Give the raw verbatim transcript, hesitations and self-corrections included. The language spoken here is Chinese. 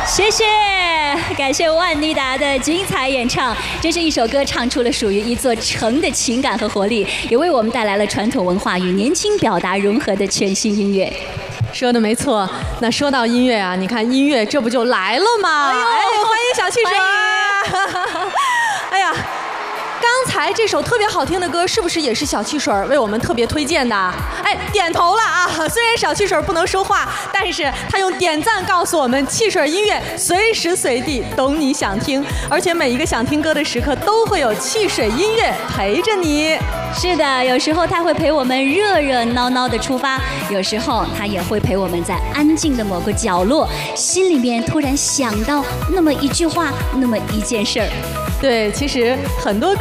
谢谢，感谢万妮达的精彩演唱。这是一首歌，唱出了属于一座城的情感和活力，也为我们带来了传统文化与年轻表达融合的全新音乐。 说的没错，那说到音乐啊，你看音乐这不就来了吗？哎呦，哎欢迎小汽水！哎呀。刚才这首特别好听的歌，是不是也是小汽水为我们特别推荐的？哎，点头了啊！虽然小汽水不能说话，但是他用点赞告诉我们，汽水音乐随时随地懂你想听，而且每一个想听歌的时刻都会有汽水音乐陪着你。 是的，有时候他会陪我们热热闹闹的出发，有时候他也会陪我们在安静的某个角落，心里面突然想到那么一句话，那么一件事儿。 对，其实很多歌